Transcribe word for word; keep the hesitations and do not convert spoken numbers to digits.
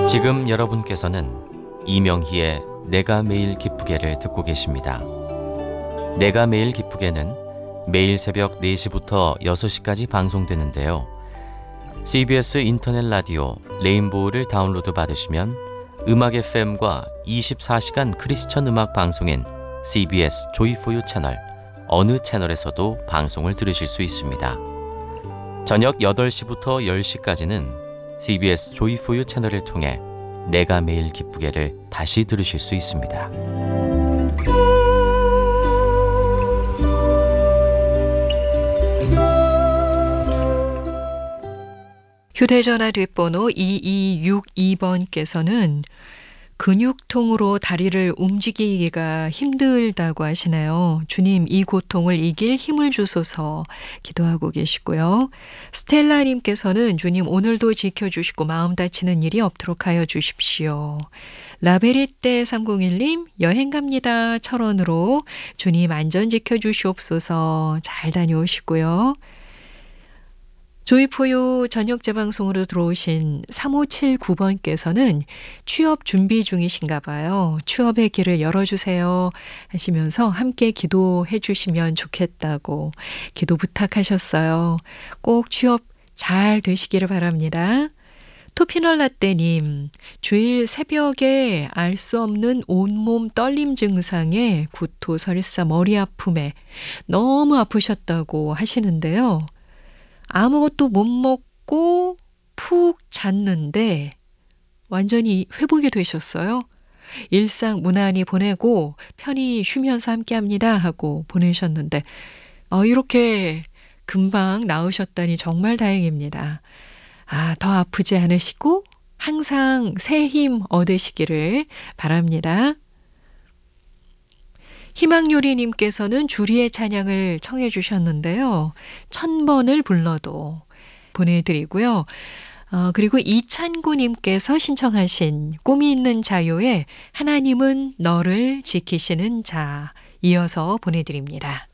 지금 여러분께서는 이명희의 내가 매일 기쁘게를 듣고 계십니다. 내가 매일 기쁘게는 매일 새벽 네 시부터 여섯 시까지 방송되는데요. 씨비에스 인터넷 라디오 레인보우를 다운로드 받으시면 음악 에프엠과 이십사 시간 크리스천 음악 방송인 씨비에스 조이포유 채널 어느 채널에서도 방송을 들으실 수 있습니다. 저녁 여덟 시부터 열 시까지는 씨비에스 조이포유 채널을 통해 내가 매일 기쁘게를 다시 들으실 수 있습니다. 휴대전화 뒷번호 이이육이 번께서는 근육통으로 다리를 움직이기가 힘들다고 하시네요. 주님, 이 고통을 이길 힘을 주소서 기도하고 계시고요. 스텔라님께서는 주님 오늘도 지켜주시고 마음 다치는 일이 없도록 하여 주십시오. 라베리떼 삼공일님 여행 갑니다. 철원으로 주님 안전 지켜주시옵소서. 잘 다녀오시고요. 조이포유 저녁 재방송으로 들어오신 삼오칠구 번께서는 취업 준비 중이신가 봐요. 취업의 길을 열어주세요 하시면서 함께 기도해 주시면 좋겠다고 기도 부탁하셨어요. 꼭 취업 잘 되시기를 바랍니다. 토피널라떼님, 주일 새벽에 알 수 없는 온몸 떨림 증상에 구토, 설사, 머리 아픔에 너무 아프셨다고 하시는데요. 아무것도 못 먹고 푹 잤는데 완전히 회복이 되셨어요. 일상 무난히 보내고 편히 쉬면서 함께합니다 하고 보내셨는데 어, 이렇게 금방 나으셨다니 정말 다행입니다. 아, 더 아프지 않으시고 항상 새 힘 얻으시기를 바랍니다. 희망요리님께서는 주리의 찬양을 청해 주셨는데요. 천 번을 불러도 보내드리고요. 어, 그리고 이찬구님께서 신청하신 꿈이 있는 자요의 하나님은 너를 지키시는 자 이어서 보내드립니다.